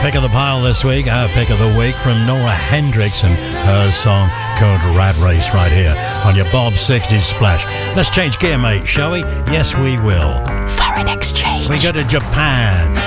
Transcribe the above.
Pick of the pile this week, our pick of the week from Nora Hendrix and her song called Rat Race right here on your Bob 60s Splash. Let's change gear, mate, shall we? Yes, we will. Foreign exchange. We go to Japan.